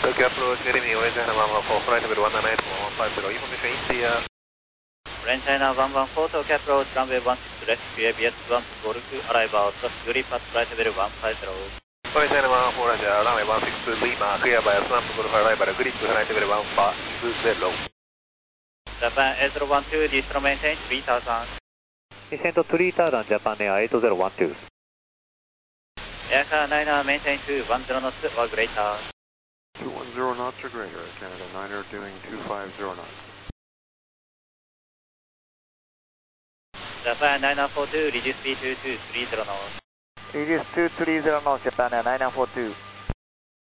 Tokyo approach, Jeremy, Oasis 114, flight level 198.150, information India. French China 114, Tokyo approach, runway 16 left, ABS 1 to Golf, arrival, cross Guri pass, flight level 150. French China 114, Roger, runway 16 Lima, clear by S1 to Golf, arrival, Grid to flight level 150. Japan A012, distro maintain 3000. Descent 3000, Japan Air 8012. Aircraft 9 maintain 210 knots or greater. 210 knots or greater, Canada 9er doing 250 knots. Japan 942, reduce speed to 230 knots. Reduce 230 knots, Japan Air 942.